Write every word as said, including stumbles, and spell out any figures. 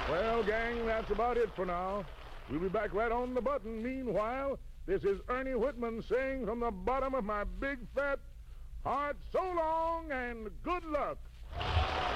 Well, gang, that's about it for now. We'll be back right on the button. Meanwhile, this is Ernie Whitman saying from the bottom of my big fat heart, so long and good luck.